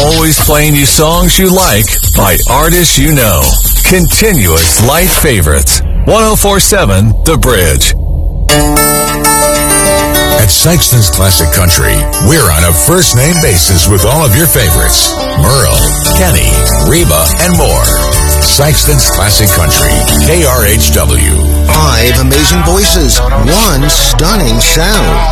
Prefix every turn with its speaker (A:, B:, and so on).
A: Always playing you songs you like by artists you know. Continuous light favorites. 104.7 The Bridge.
B: At Sykeston's Classic Country, we're on a first-name basis with all of your favorites. Merle, Kenny, Reba, and more. Sykeston's Classic Country, KRHW.
C: 5 amazing voices, 1 stunning sound.